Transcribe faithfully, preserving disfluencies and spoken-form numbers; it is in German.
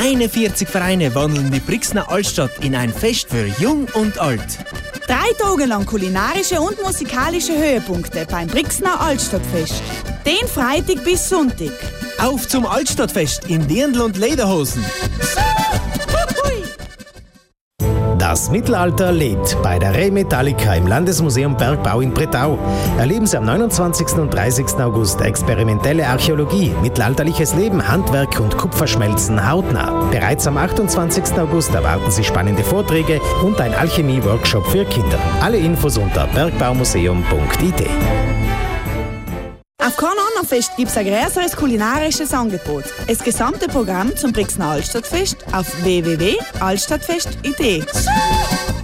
einundvierzig Vereine wandeln die Brixner Altstadt in ein Fest für Jung und Alt. Drei Tage lang kulinarische und musikalische Höhepunkte beim Brixner Altstadtfest. Den Freitag bis Sonntag. Auf zum Altstadtfest in Dirndl und Lederhosen. Das Mittelalter lebt bei der Re Metallica im Landesmuseum Bergbau in Bretau. Erleben Sie am neunundzwanzigsten und dreißigsten August experimentelle Archäologie, mittelalterliches Leben, Handwerk und Kupferschmelzen hautnah. Bereits am achtundzwanzigsten August erwarten Sie spannende Vorträge und ein Alchemie-Workshop für Kinder. Alle Infos unter bergbaumuseum punkt i t. Auf Kornannerfest gibt es ein größeres kulinarisches Angebot. Das gesamte Programm zum Brixner Altstadtfest auf w w w punkt altstadtfest punkt i t.